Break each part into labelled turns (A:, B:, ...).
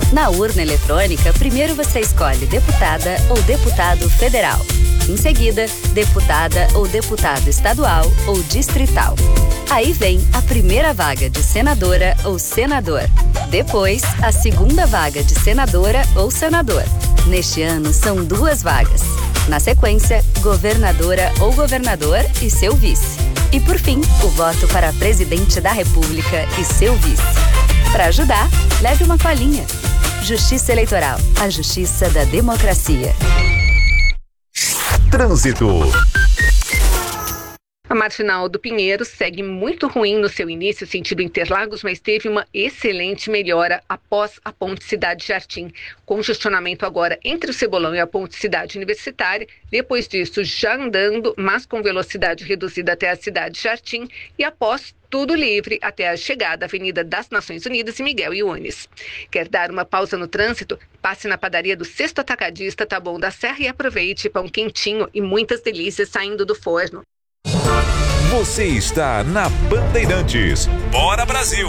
A: Na urna eletrônica, primeiro você escolhe deputada ou deputado federal. Em seguida, deputada ou deputado estadual ou distrital. Aí vem a primeira vaga de senadora ou senador. Depois, a segunda vaga de senadora ou senador. Neste ano, são 2 vagas. Na sequência, governadora ou governador e seu vice. E por fim, o voto para presidente da República e seu vice. Para ajudar, leve uma colinha. Justiça Eleitoral, a justiça da democracia.
B: Trânsito.
C: A Marginal do Pinheiro segue muito ruim no seu início, sentido Interlagos, mas teve uma excelente melhora após a Ponte Cidade Jardim. Congestionamento agora entre o Cebolão e a Ponte Cidade Universitária. Depois disso, já andando, mas com velocidade reduzida até a Cidade Jardim. E após, tudo livre até a chegada à Avenida das Nações Unidas e Miguel Yunes. Quer dar uma pausa no trânsito? Passe na padaria do Sexto Atacadista Taboão da Serra e aproveite pão quentinho e muitas delícias saindo do forno.
B: Você está na Bandeirantes. Bora, Brasil!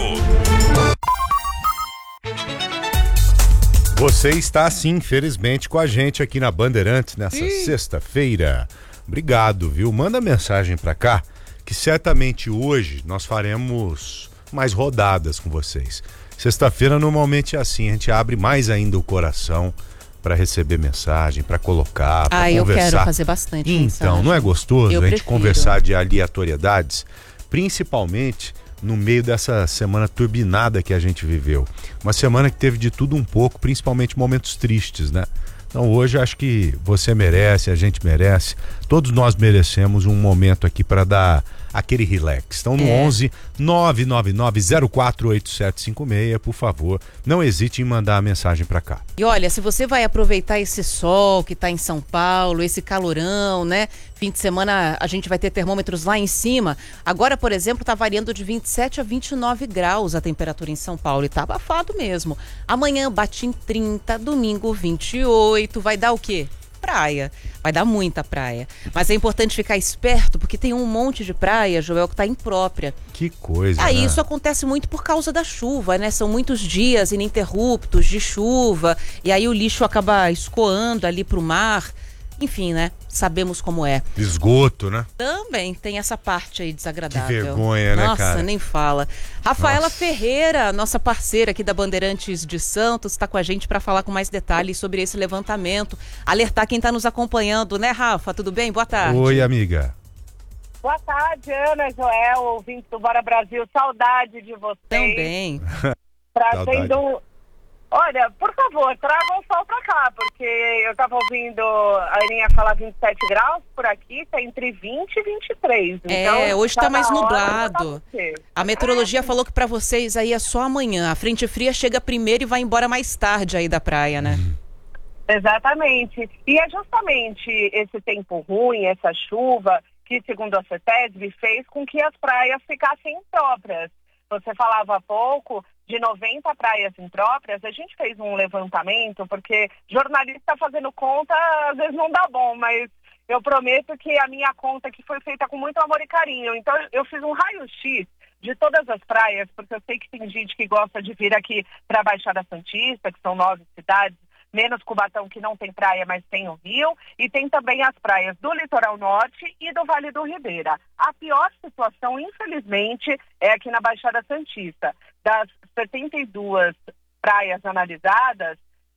D: Você está, sim, infelizmente, com a gente aqui na Bandeirantes nessa sexta-feira. Obrigado, viu? Manda mensagem pra cá, que certamente hoje nós faremos mais rodadas com vocês. Sexta-feira normalmente é assim, a gente abre mais ainda o coração para receber mensagem, para colocar, para conversar.
E: Eu quero fazer bastante
D: então,
E: mensagem.
D: Não é gostoso
E: Eu
D: a gente
E: prefiro.
D: conversar de aleatoriedades, principalmente no meio dessa semana turbinada que a gente viveu. Uma semana que teve de tudo um pouco, principalmente momentos tristes, né? Então hoje acho que você merece, a gente merece, todos nós merecemos um momento aqui para dar aquele relax. Então no 11 999048756, por favor, não hesite em mandar a mensagem para cá.
E: E olha, se você vai aproveitar esse sol que tá em São Paulo, esse calorão, né? Fim de semana a gente vai ter termômetros lá em cima. Agora, por exemplo, tá variando de 27 a 29 graus a temperatura em São Paulo e tá abafado mesmo. Amanhã bate em 30, domingo 28, vai dar o quê? Praia. Vai dar muita praia. Mas é importante ficar esperto, porque tem um monte de praia, Joel, que tá imprópria.
D: Que coisa,
E: Aí
D: né?
E: isso acontece muito por causa da chuva, né? São muitos dias ininterruptos de chuva, e aí o lixo acaba escoando ali pro mar. Enfim, né? Sabemos como é.
D: Esgoto, né?
E: Também tem essa parte aí desagradável.
D: Que vergonha, né, cara?
E: Nossa, nem fala. Rafaela
D: Nossa.
E: Ferreira, nossa parceira aqui da Bandeirantes de Santos, está com a gente para falar com mais detalhes sobre esse levantamento. Alertar quem está nos acompanhando, né, Rafa? Tudo bem? Boa tarde.
D: Oi, amiga.
F: Boa tarde, Ana, Joel, ouvinte do Bora Brasil. Saudade de vocês.
E: Também.
F: Trazendo... Olha, por favor, tragam o sol pra cá, porque eu tava ouvindo a Aninha falar 27 graus, por aqui tá entre 20 e 23. Então,
E: Hoje tá mais nublado.
F: Tá.
E: A meteorologia falou que pra vocês aí é só amanhã. A frente fria chega primeiro e vai embora mais tarde aí da praia, né?
F: Exatamente. E é justamente esse tempo ruim, essa chuva, que, segundo a CETESB, fez com que as praias ficassem impróprias. Você falava há pouco de 90 praias impróprias. A gente fez um levantamento, porque jornalista fazendo conta às vezes não dá bom, mas eu prometo que a minha conta que foi feita com muito amor e carinho. Então eu fiz um raio-x de todas as praias, porque eu sei que tem gente que gosta de vir aqui para a Baixada Santista, que são 9 cidades, menos Cubatão, que não tem praia, mas tem o Rio, e tem também as praias do Litoral Norte e do Vale do Ribeira. A pior situação, infelizmente, é aqui na Baixada Santista. Das 72 praias analisadas,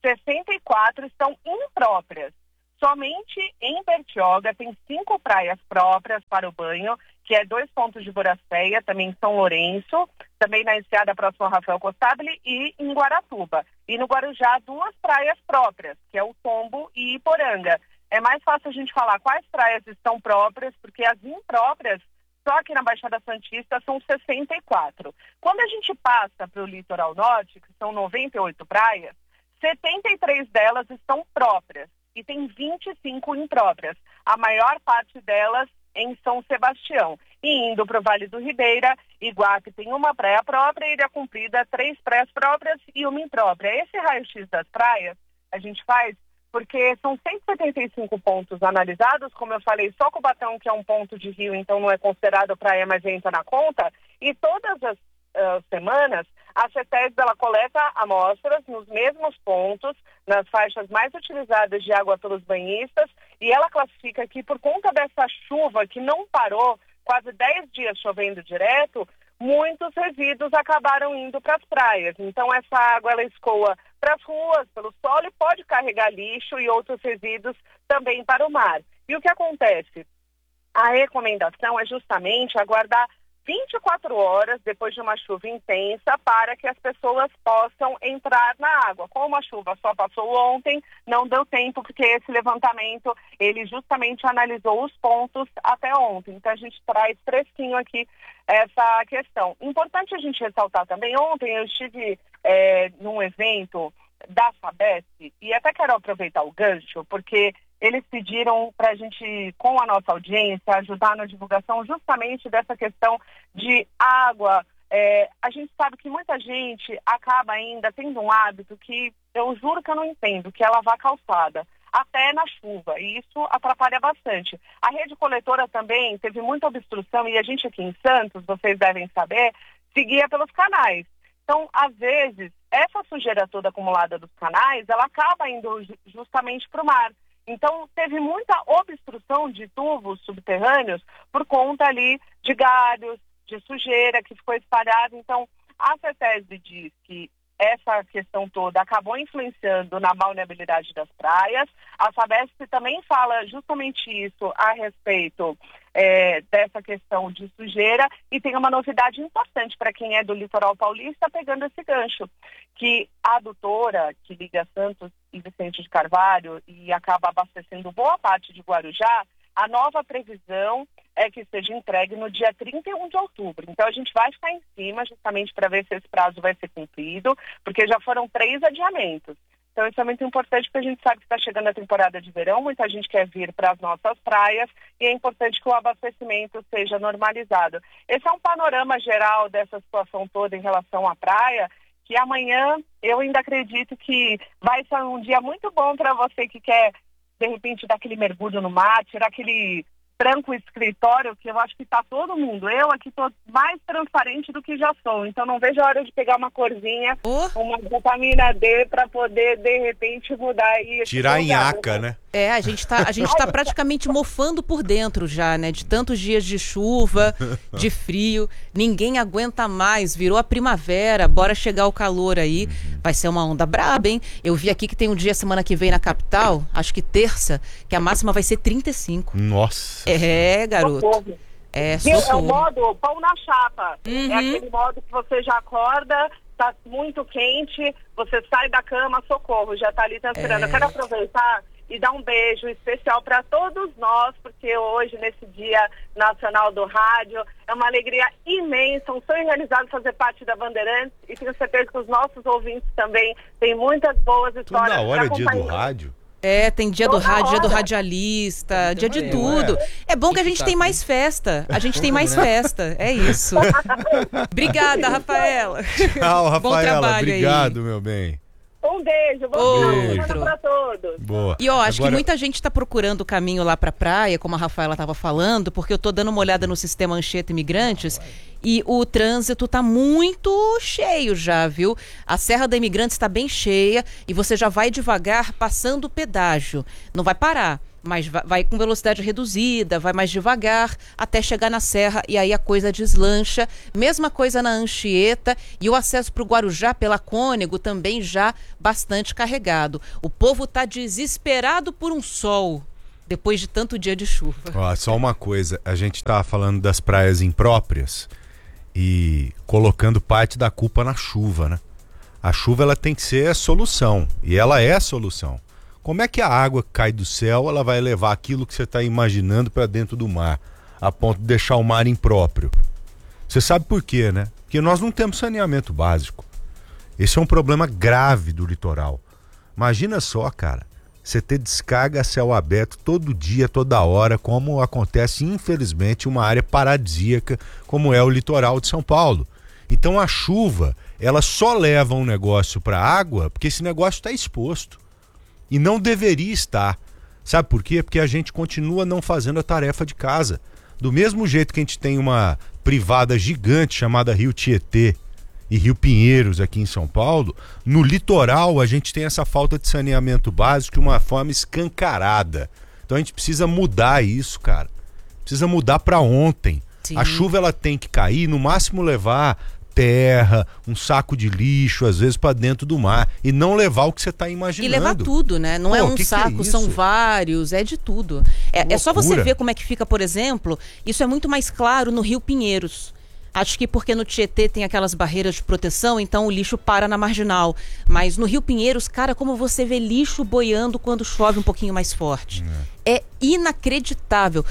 F: 64 estão impróprias. Somente em Bertioga tem 5 praias próprias para o banho, que é 2 pontos de Boracéia, também em São Lourenço, também na Enseada próximo ao Rafael Costabile e em Guaratuba. E no Guarujá, 2 praias próprias, que é o Tombo e Iporanga. É mais fácil a gente falar quais praias estão próprias, porque as impróprias, só aqui na Baixada Santista, são 64. Quando a gente passa para o Litoral Norte, que são 98 praias, 73 delas estão próprias e tem 25 impróprias. A maior parte delas em São Sebastião. E indo para o Vale do Ribeira, Iguape tem uma praia própria, Ilha Cumprida, 3 praias próprias e uma imprópria. Esse raio-x das praias a gente faz porque são 175 pontos analisados, como eu falei, só Cubatão, que é um ponto de rio, então não é considerado praia, mas entra na conta, e todas as semanas A CETESB, ela coleta amostras nos mesmos pontos, nas faixas mais utilizadas de água pelos banhistas, e ela classifica que por conta dessa chuva que não parou, quase 10 dias chovendo direto, muitos resíduos acabaram indo para as praias. Então essa água ela escoa para as ruas, pelo solo, e pode carregar lixo e outros resíduos também para o mar. E o que acontece? A recomendação é justamente aguardar 24 horas depois de uma chuva intensa para que as pessoas possam entrar na água. Como a chuva só passou ontem, não deu tempo, porque esse levantamento, ele justamente analisou os pontos até ontem. Então a gente traz fresquinho aqui essa questão. Importante a gente ressaltar também, ontem eu estive num evento da Sabesp, e até quero aproveitar o gancho, porque eles pediram para a gente, com a nossa audiência, ajudar na divulgação justamente dessa questão de água. A gente sabe que muita gente acaba ainda tendo um hábito que eu juro que eu não entendo, que é lavar calçada, até na chuva, e isso atrapalha bastante. A rede coletora também teve muita obstrução, e a gente aqui em Santos, vocês devem saber, seguia pelos canais. Então, às vezes, essa sujeira toda acumulada dos canais, ela acaba indo justamente para o mar. Então, teve muita obstrução de tubos subterrâneos por conta ali de galhos, de sujeira que ficou espalhada. Então, a CETESB diz que essa questão toda acabou influenciando na vulnerabilidade das praias. A Sabesp também fala justamente isso a respeito dessa questão de sujeira, e tem uma novidade importante para quem é do litoral paulista, pegando esse gancho, que a adutora que liga Santos e Vicente de Carvalho e acaba abastecendo boa parte de Guarujá, a nova previsão é que seja entregue no dia 31 de outubro. Então a gente vai ficar em cima justamente para ver se esse prazo vai ser cumprido, porque já foram 3 adiamentos. Então isso é muito importante, porque a gente sabe que está chegando a temporada de verão, muita gente quer vir para as nossas praias, e é importante que o abastecimento seja normalizado. Esse é um panorama geral dessa situação toda em relação à praia, que amanhã eu ainda acredito que vai ser um dia muito bom para você que quer, de repente, dar aquele mergulho no mar, tirar aquele tranco escritório, que eu acho que está todo mundo. Eu aqui estou mais transparente do que já sou, então não vejo a hora de pegar uma corzinha, uma vitamina D para poder, de repente, mudar aí.
D: Tirar a nhaca, né?
E: A gente tá praticamente mofando por dentro já, né? De tantos dias de chuva, de frio, ninguém aguenta mais, virou a primavera, bora chegar o calor aí, vai ser uma onda braba, hein? Eu vi aqui que tem um dia semana que vem na capital, acho que terça, que a máxima vai ser 35.
D: Nossa!
E: Garoto.
F: Socorro. É o modo pão na chapa. É aquele modo que você já acorda, tá muito quente, você sai da cama, socorro, já tá ali transpirando. Eu quero aproveitar e dar um beijo especial para todos nós, porque hoje, nesse Dia Nacional do Rádio, é uma alegria imensa, um sonho realizado fazer parte da Bandeirantes, e tenho certeza que os nossos ouvintes também têm muitas boas histórias.
D: Toda hora é dia do rádio.
E: Tem dia do rádio, dia do radialista, dia de tudo. É bom que a gente tem mais festa. A gente tem mais festa. É isso. Obrigada, Rafaela.
D: Tchau, Rafaela.
E: Bom trabalho.
D: Obrigado,
E: aí.
D: Meu bem.
F: Um beijo, bom dia para todos.
D: Boa.
E: E acho que muita gente está procurando o caminho lá para a praia, como a Rafaela estava falando, porque eu tô dando uma olhada no sistema Anchieta Imigrantes e o trânsito tá muito cheio já, viu? A Serra da Imigrantes está bem cheia e você já vai devagar passando o pedágio. Não vai parar, mas vai com velocidade reduzida, vai mais devagar até chegar na Serra e aí a coisa deslancha. Mesma coisa na Anchieta, e o acesso para o Guarujá pela Cônego também já bastante carregado. O povo tá desesperado por um sol depois de tanto dia de chuva.
D: Só uma coisa, a gente tá falando das praias impróprias e colocando parte da culpa na chuva, né? A chuva ela tem que ser a solução, e ela é a solução. Como é que a água que cai do céu, ela vai levar aquilo que você está imaginando para dentro do mar, a ponto de deixar o mar impróprio? Você sabe por quê, né? Porque nós não temos saneamento básico. Esse é um problema grave do litoral. Imagina só, cara, você ter descarga a céu aberto todo dia, toda hora, como acontece, infelizmente, em uma área paradisíaca, como é o litoral de São Paulo. Então a chuva, ela só leva um negócio para a água porque esse negócio está exposto. E não deveria estar. Sabe por quê? Porque a gente continua não fazendo a tarefa de casa. Do mesmo jeito que a gente tem uma privada gigante chamada Rio Tietê, e Rio Pinheiros aqui em São Paulo, no litoral a gente tem essa falta de saneamento básico de uma forma escancarada. Então a gente precisa mudar isso, cara. Precisa mudar para ontem.
E: Sim.
D: A chuva ela tem que cair, no máximo levar terra, um saco de lixo, às vezes para dentro do mar, e não levar o que você está imaginando.
E: E levar tudo, né? Não é um saco,
D: é
E: são vários, é de tudo. É só você ver como é que fica, por exemplo, isso é muito mais claro no Rio Pinheiros. Acho que porque no Tietê tem aquelas barreiras de proteção, então o lixo para na marginal. Mas no Rio Pinheiros, cara, como você vê lixo boiando quando chove um pouquinho mais forte. É inacreditável.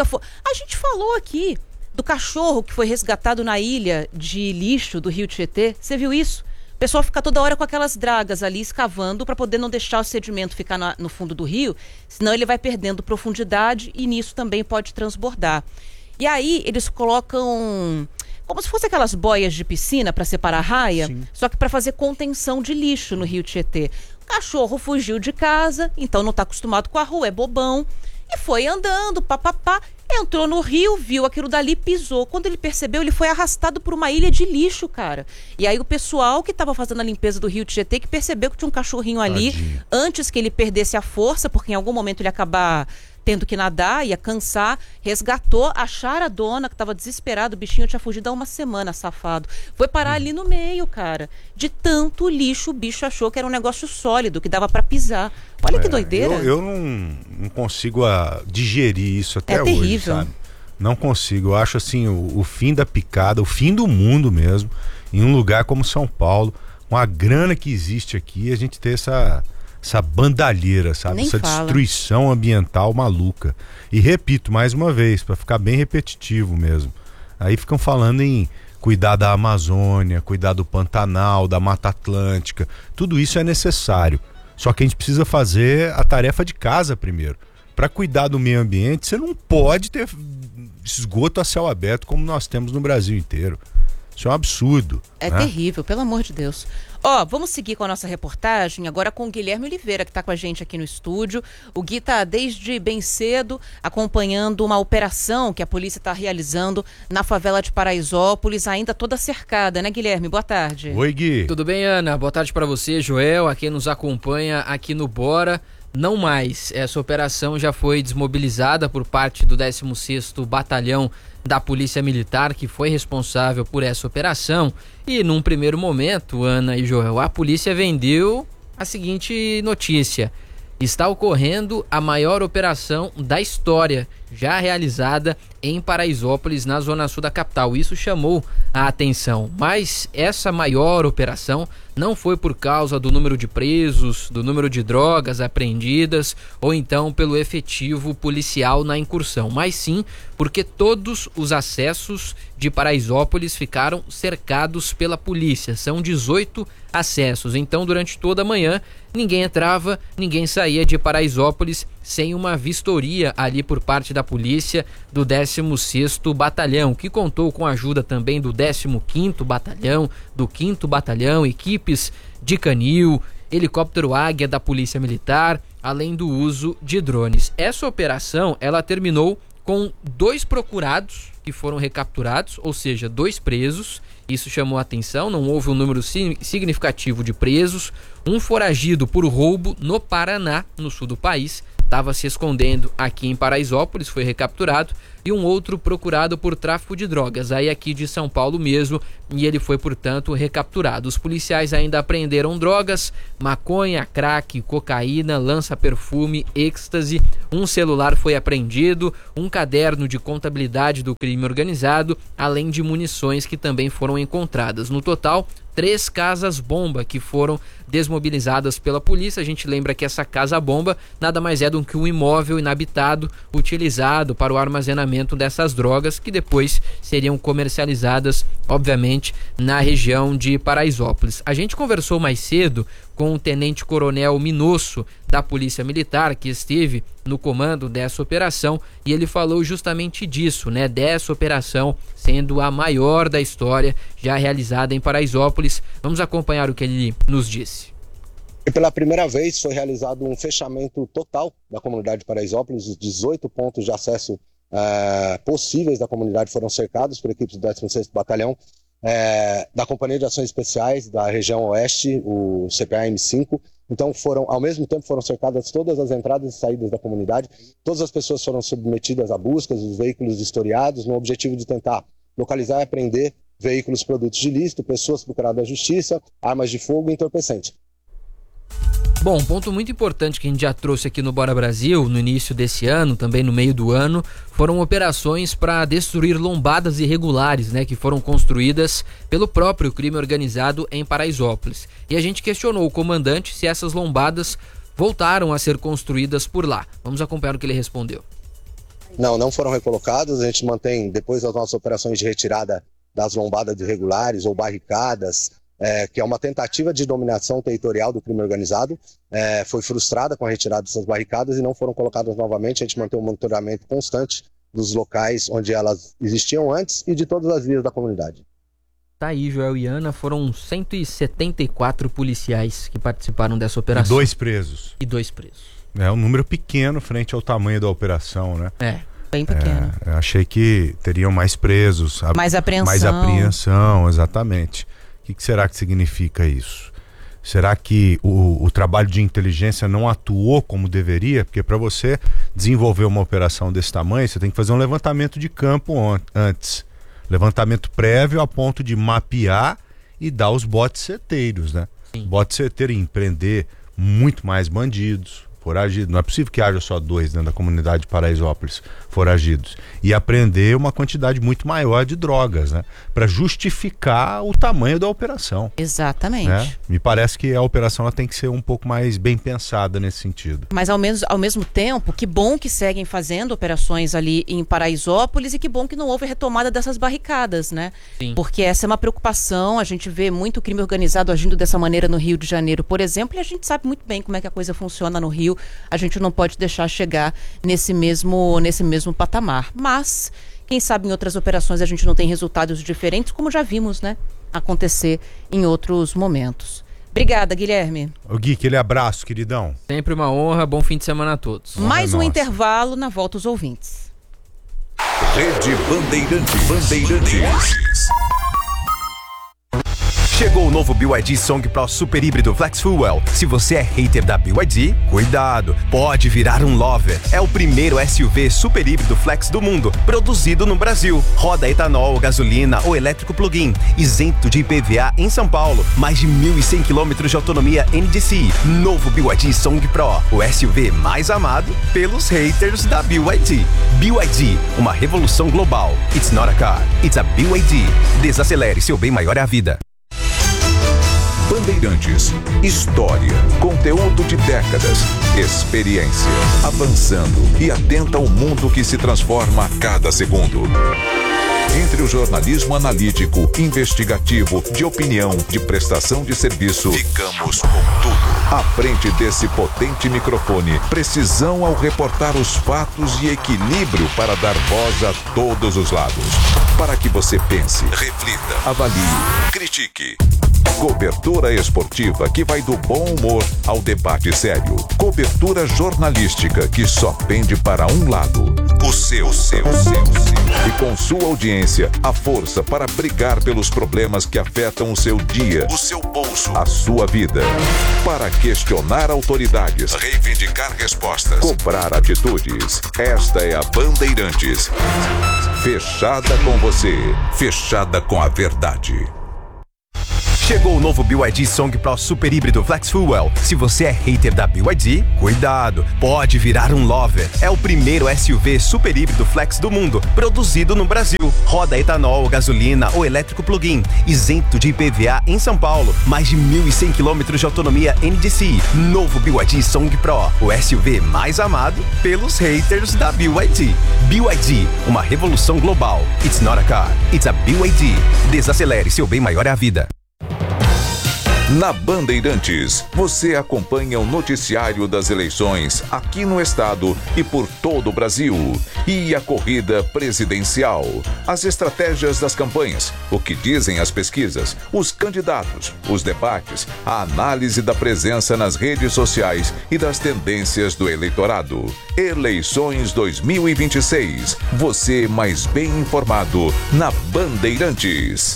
E: A gente falou aqui do cachorro que foi resgatado na ilha de lixo do Rio Tietê. Você viu isso? O pessoal fica toda hora com aquelas dragas ali escavando para poder não deixar o sedimento ficar no fundo do rio, senão ele vai perdendo profundidade e nisso também pode transbordar. E aí eles colocam como se fosse aquelas boias de piscina para separar a raia, sim, só que para fazer contenção de lixo no Rio Tietê. O cachorro fugiu de casa, então não está acostumado com a rua, é bobão, e foi andando, papapá, entrou no rio, viu aquilo dali, pisou. Quando ele percebeu, ele foi arrastado por uma ilha de lixo, cara. E aí o pessoal que estava fazendo a limpeza do Rio Tietê, que percebeu que tinha um cachorrinho ali, tadinho, antes que ele perdesse a força, porque em algum momento ele ia acabar tendo que nadar, ia cansar, resgatou, acharam a dona, que estava desesperado, o bichinho tinha fugido há uma semana, safado. Foi parar ali no meio, cara. De tanto lixo, o bicho achou que era um negócio sólido, que dava para pisar. Olha que doideira.
D: Eu não consigo digerir isso até hoje,
E: terrível,
D: sabe? Não consigo. Eu acho assim, o fim da picada, o fim do mundo mesmo, em um lugar como São Paulo, com a grana que existe aqui, a gente ter essa bandalheira, sabe?
E: Nem
D: essa
E: fala.
D: Destruição ambiental maluca. E repito mais uma vez, para ficar bem repetitivo mesmo. Aí ficam falando em cuidar da Amazônia, cuidar do Pantanal, da Mata Atlântica. Tudo isso é necessário. Só que a gente precisa fazer a tarefa de casa primeiro. Para cuidar do meio ambiente, você não pode ter esgoto a céu aberto como nós temos no Brasil inteiro. Isso é um absurdo.
E: É terrível, pelo amor de Deus. Vamos seguir com a nossa reportagem agora com o Guilherme Oliveira, que está com a gente aqui no estúdio. O Gui está desde bem cedo acompanhando uma operação que a polícia está realizando na favela de Paraisópolis, ainda toda cercada, né, Guilherme? Boa tarde.
D: Oi, Gui.
G: Tudo bem, Ana? Boa tarde para você, Joel, a quem nos acompanha aqui no Bora. Não mais, essa operação já foi desmobilizada por parte do 16º Batalhão da Polícia Militar, que foi responsável por essa operação. E num primeiro momento, Ana e Joel, a polícia vendeu a seguinte notícia: está ocorrendo a maior operação da história já realizada em Paraisópolis, na zona sul da capital. Isso chamou a atenção, mas essa maior operação não foi por causa do número de presos, do número de drogas apreendidas ou então pelo efetivo policial na incursão, mas sim porque todos os acessos de Paraisópolis ficaram cercados pela polícia. São 18 acessos, então durante toda a manhã ninguém entrava, ninguém saía de Paraisópolis sem uma vistoria ali por parte da polícia do 16º Batalhão, que contou com a ajuda também do 15º Batalhão, do 5º Batalhão, equipes de canil, helicóptero Águia da Polícia Militar, além do uso de drones. Essa operação, ela terminou com 2 procurados que foram recapturados, ou seja, 2 presos. Isso chamou a atenção, não houve um número significativo de presos. Um foragido por roubo no Paraná, no sul do país, estava se escondendo aqui em Paraisópolis, foi recapturado, e um outro procurado por tráfico de drogas, aí aqui de São Paulo mesmo, e ele foi, portanto, recapturado. Os policiais ainda apreenderam drogas, maconha, crack, cocaína, lança-perfume, êxtase, um celular foi apreendido, um caderno de contabilidade do crime organizado, além de munições que também foram encontradas. No total, 3 casas-bomba que foram desmobilizadas pela polícia. A gente lembra que essa casa-bomba nada mais é do que um imóvel inabitado utilizado para o armazenamento dessas drogas, que depois seriam comercializadas, obviamente, na região de Paraisópolis. A gente conversou mais cedo com o tenente-coronel Minosso da Polícia Militar, que esteve no comando dessa operação, e ele falou justamente disso, né? Dessa operação sendo a maior da história já realizada em Paraisópolis. Vamos acompanhar o que ele nos disse.
H: E pela primeira vez foi realizado um fechamento total da comunidade de Paraisópolis. Os 18 pontos de acesso possíveis da comunidade foram cercados por equipes do 16º Batalhão. da Companhia de Ações Especiais da região oeste, o CPA M5. Então ao mesmo tempo foram cercadas todas as entradas e saídas da comunidade, todas as pessoas foram submetidas a buscas, os veículos vistoriados, no objetivo de tentar localizar e apreender veículos produtos de ilícito, pessoas procuradas da justiça, armas de fogo e entorpecente.
G: Bom, um ponto muito importante que a gente já trouxe aqui no Bora Brasil, no início desse ano, também no meio do ano, foram operações para destruir lombadas irregulares, né, que foram construídas pelo próprio crime organizado em Paraisópolis. E a gente questionou o comandante se essas lombadas voltaram a ser construídas por lá. Vamos acompanhar o que ele respondeu.
H: Não foram recolocadas, a gente mantém, depois das nossas operações de retirada das lombadas irregulares ou barricadas, que é uma tentativa de dominação territorial do crime organizado, foi frustrada com a retirada dessas barricadas e não foram colocadas novamente. A gente mantém um monitoramento constante dos locais onde elas existiam antes e de todas as vias da comunidade.
G: Tá aí, Joel e Ana, foram 174 policiais que participaram dessa operação.
D: E 2 presos. É um número pequeno frente ao tamanho da operação, né?
E: Bem pequeno.
D: Achei que teriam mais presos.
E: Mais apreensão.
D: Mais apreensão, exatamente. O que será que significa isso? Será que o trabalho de inteligência não atuou como deveria? Porque para você desenvolver uma operação desse tamanho, você tem que fazer um levantamento de campo antes. Levantamento prévio a ponto de mapear e dar os botes certeiros, né? Bote certeiro e empreender muito mais bandidos, foragidos. Não é possível que haja só 2 dentro da comunidade de Paraisópolis foragidos. E apreender uma quantidade muito maior de drogas, né? Para justificar o tamanho da operação.
E: Exatamente.
D: Né? Me parece que a operação ela tem que ser um pouco mais bem pensada nesse sentido.
E: Mas ao mesmo tempo, que bom que seguem fazendo operações ali em Paraisópolis e que bom que não houve retomada dessas barricadas, né?
G: Sim.
E: Porque essa é uma preocupação, a gente vê muito crime organizado agindo dessa maneira no Rio de Janeiro, por exemplo, e a gente sabe muito bem como é que a coisa funciona no Rio. A gente não pode deixar chegar nesse mesmo patamar. Mas, quem sabe em outras operações a gente não tem resultados diferentes, como já vimos, né, acontecer em outros momentos. Obrigada, Guilherme.
D: Ô Gui, aquele abraço, queridão.
G: Sempre uma honra, bom fim de semana a todos.
E: Mais um intervalo, na volta os ouvintes.
B: Rede Bandeirantes.
I: Chegou o novo BYD Song Pro Super Híbrido Flex Fuel. Se você é hater da BYD, cuidado, pode virar um lover. É o primeiro SUV super híbrido flex do mundo, produzido no Brasil. Roda etanol, gasolina ou elétrico plug-in, isento de IPVA em São Paulo. Mais de 1.100 km de autonomia NDC. Novo BYD Song Pro, o SUV mais amado pelos haters da BYD. BYD, uma revolução global. It's not a car, it's a BYD. Desacelere, seu bem maior é a vida.
B: Bandeirantes, história, conteúdo de décadas, experiência, avançando e atenta ao mundo que se transforma a cada segundo. Entre o jornalismo analítico, investigativo, de opinião, de prestação de serviço, ficamos com tudo. À frente desse potente microfone, precisão ao reportar os fatos e equilíbrio para dar voz a todos os lados. Para que você pense, reflita, avalie, critique. Cobertura esportiva que vai do bom humor ao debate sério. Cobertura jornalística que só pende para um lado. O seu. E com sua audiência, a força para brigar pelos problemas que afetam o seu dia, o seu bolso, a sua vida. Para questionar autoridades, reivindicar respostas, cobrar atitudes. Esta é a Bandeirantes. Fechada com você, fechada com a verdade.
I: Chegou o novo BYD Song Pro Super Híbrido Flex Fuel. Se você é hater da BYD, cuidado, pode virar um lover. É o primeiro SUV super híbrido flex do mundo, produzido no Brasil. Roda etanol, gasolina ou elétrico plug-in, isento de IPVA em São Paulo. Mais de 1.100 km de autonomia NDC. Novo BYD Song Pro, o SUV mais amado pelos haters da BYD. BYD, uma revolução global. It's not a car, it's a BYD. Desacelere, seu bem maior é a vida.
B: Na Bandeirantes, você acompanha o noticiário das eleições aqui no estado e por todo o Brasil. E a corrida presidencial, as estratégias das campanhas, o que dizem as pesquisas, os candidatos, os debates, a análise da presença nas redes sociais e das tendências do eleitorado. Eleições 2026. Você mais bem informado na Bandeirantes.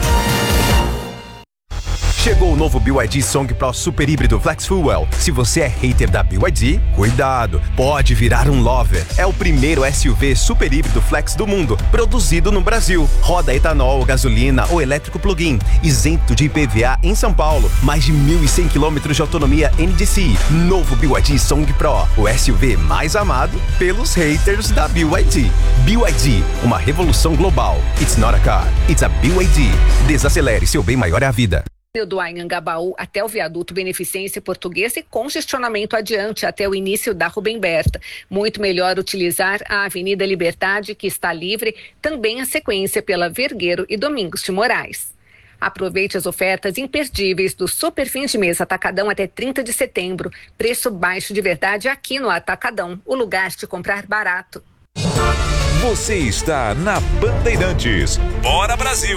I: Chegou o novo BYD Song Pro Super Híbrido Flex Fuel. Se você é hater da BYD, cuidado, pode virar um lover. É o primeiro SUV super híbrido flex do mundo, produzido no Brasil. Roda etanol, gasolina ou elétrico plug-in, isento de IPVA em São Paulo. Mais de 1.100 km de autonomia NDC. Novo BYD Song Pro, o SUV mais amado pelos haters da BYD. BYD, uma revolução global. It's not a car, it's a BYD. Desacelere, seu bem maior é a vida.
C: Do Anhangabaú até o viaduto Beneficência Portuguesa e congestionamento adiante até o início da Rubem Berta. Muito melhor utilizar a Avenida Liberdade, que está livre, também a sequência pela Vergueiro e Domingos de Moraes. Aproveite as ofertas imperdíveis do Super Fim de Mês Atacadão até 30 de setembro. Preço baixo de verdade aqui no Atacadão, o lugar de comprar barato.
B: Você está na Bandeirantes. Bora, Brasil!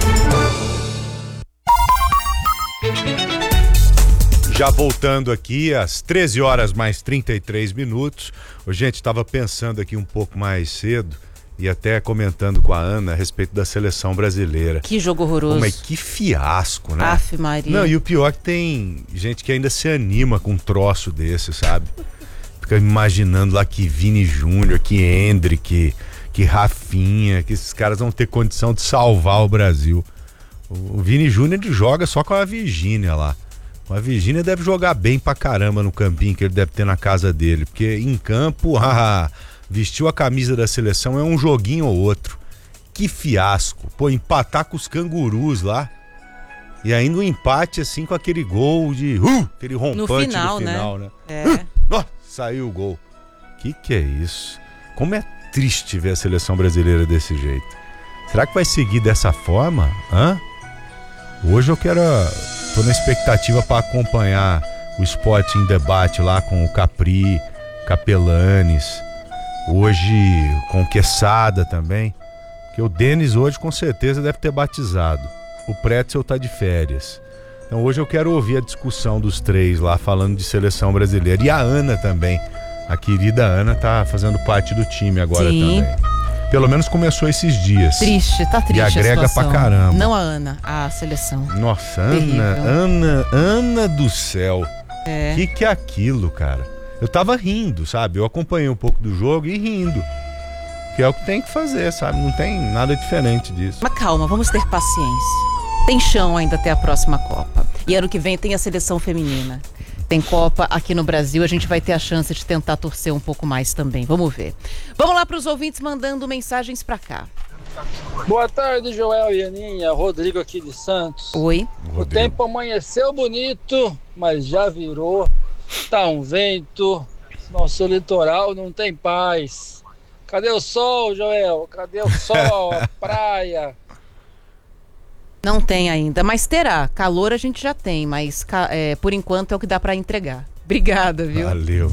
D: Já voltando aqui às 13 horas mais 33 minutos. Gente, estava pensando aqui um pouco mais cedo e até comentando com a Ana a respeito da seleção brasileira.
E: Que jogo horroroso.
D: Mas que fiasco, né?
E: Aff, Maria.
D: Não, e o pior é que tem gente que ainda se anima com um troço desse, sabe? Fica imaginando lá que Vini Júnior, que Hendrick, que Rafinha, que esses caras vão ter condição de salvar o Brasil. O Vini Júnior joga só com a Virgínia lá. A Virgínia deve jogar bem pra caramba no campinho que ele deve ter na casa dele. Porque em campo, vestiu a camisa da seleção, é um joguinho ou outro. Que fiasco. Pô, empatar com os cangurus lá. E ainda um empate assim com aquele gol de... aquele rompante no final, né? Saiu o gol. Que é isso? Como é triste ver a seleção brasileira desse jeito. Será que vai seguir dessa forma? Hoje eu tô na expectativa para acompanhar o Sport em Debate lá com o Capri, Capelanes, hoje com o Quesada também, que o Denis hoje com certeza deve ter batizado, o Pretzel tá de férias, então hoje eu quero ouvir a discussão dos três lá falando de seleção brasileira, e a Ana também, a querida Ana tá fazendo parte do time agora. Sim. Também. Pelo menos começou esses dias.
E: Tá triste.
D: E agrega
E: a situação.
D: Pra caramba.
E: Não a Ana, a seleção.
D: Nossa, Ana do céu. Que é aquilo, cara? Eu tava rindo, sabe? Eu acompanhei um pouco do jogo e rindo. Que é o que tem que fazer, sabe? Não tem nada diferente disso.
E: Mas calma, vamos ter paciência. Tem chão ainda até a próxima Copa. E ano que vem tem a seleção feminina. Tem Copa aqui no Brasil, a gente vai ter a chance de tentar torcer um pouco mais também. Vamos ver. Vamos lá para os ouvintes mandando mensagens para cá.
J: Boa tarde, Joel e Aninha. Rodrigo aqui de Santos.
E: Oi.
J: O tempo amanheceu bonito, mas já virou. Tá um vento. Nosso litoral não tem paz. Cadê o sol, Joel? Cadê o sol, a praia?
E: Não tem ainda, mas terá. Calor a gente já tem, mas por enquanto é o que dá para entregar. Obrigada, viu?
D: Valeu.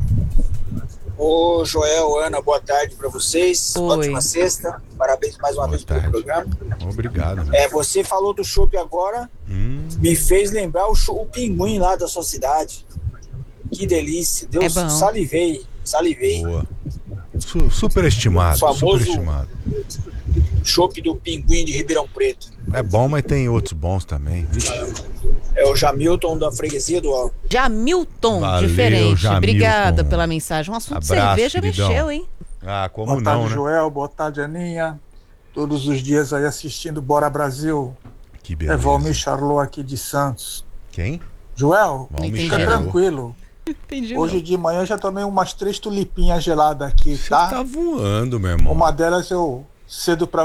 K: Ô, Joel, Ana, boa tarde para vocês.
E: Oi.
K: Ótima sexta. Parabéns mais uma vez pelo programa.
D: Obrigado.
K: Você falou do chopp agora, me fez lembrar o pinguim lá da sua cidade. Que delícia. Deus, salivei.
D: Boa. Superestimado.
K: Famoso chopp do Pinguim de Ribeirão Preto.
D: É bom, mas tem outros bons também.
K: É o Jamilton da freguesia do Alto.
E: Jamilton,
D: valeu,
E: diferente.
D: Jamilton.
E: Obrigada pela mensagem. Um assunto de cerveja queridão. Mexeu, hein?
D: Como
L: boa tarde,
D: não, né?
L: Joel. Boa tarde, Aninha. Todos os dias aí assistindo Bora Brasil.
D: Que beleza.
L: É Valmir Charlot aqui de Santos.
D: Quem?
L: Joel, fica tranquilo. Hoje de manhã já tomei umas 3 tulipinhas geladas aqui, tá?
D: Você tá voando, meu irmão.
L: Uma delas eu cedo pra